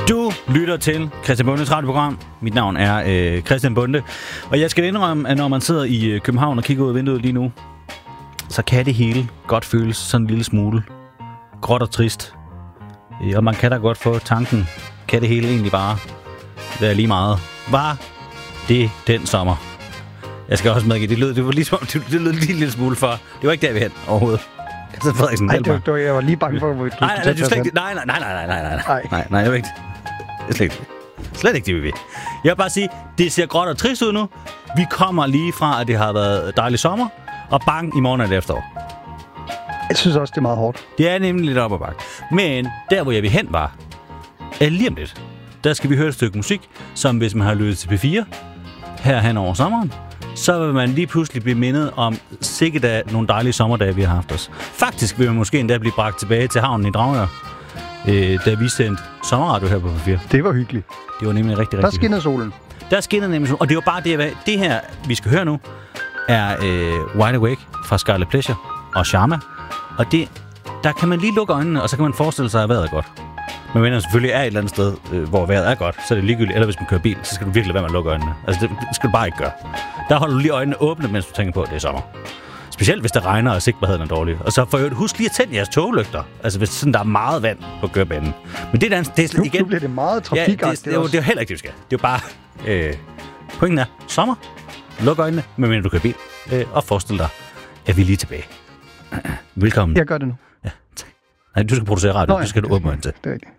Du lytter til Christian Bondes radioprogram. Mit navn er Christian Bonde. Og jeg skal indrømme, at når man sidder i København og kigger ud af vinduet lige nu, så kan det hele godt føles sådan en lille smule gråt og trist. Og man kan da godt få tanken, kan det hele egentlig bare være lige meget? Var det den sommer? Jeg skal også medgive, det lød lige en lille smule for. Det var ikke der, vi hen overhovedet. Jeg var lige bange for, at Nej, jeg ved ikke. Slet ikke det, vi vil. Jeg vil bare sige, det ser gråt og trist ud nu. Vi kommer lige fra, at det har været dejlig sommer, og bang, i morgen er det efterår. Jeg synes også, det er meget hårdt. Det er nemlig lidt op ad bakke. Men der, hvor jeg vil hen var, er lige om lidt. Der skal vi høre et stykke musik, som hvis man har lyttet til P4 her hen over sommeren, så vil man lige pludselig blive mindet om sikkert af nogle dejlige sommerdage, vi har haft os. Faktisk vil man måske endda blive bragt tilbage til havnen i Dragør, da vi sendte sommerradio her på P4. Det var hyggeligt. Det var nemlig rigtig Der skinnede solen. Der skinnede nemlig solen. Og det var bare det her, vi skal høre nu, er Wide Awake fra Scarlet Pleasure og Sharma. Og der kan man lige lukke øjnene, og så kan man forestille sig, at vejret er godt. Men hvis man selvfølgelig er et eller andet sted, hvor vejret er godt, så er det ligegyldigt. Eller hvis man kører bil, så skal du virkelig være med at lukke øjnene. Altså, det skal du bare ikke gøre. Der holder du lige øjnene åbne, mens du tænker på, at det er sommer. Specielt hvis det regner, og sigtbarheden er dårlig. Og så husk lige at tænde jeres toglygter. Altså, hvis sådan, der er meget vand på kørebanen. Men det er igen... Nu bliver det meget trafikagtigt. Ja, det er heller ikke det, vi skal. Det er bare... pointen er sommer. Luk øjnene, medmindre du kører bil. Og forestil dig, at vi er lige tilbage. Velkommen. Jeg gør det nu. Ja, tak. Nej, du skal producere radio. Du skal åbne øjnene til. Det er rigtigt.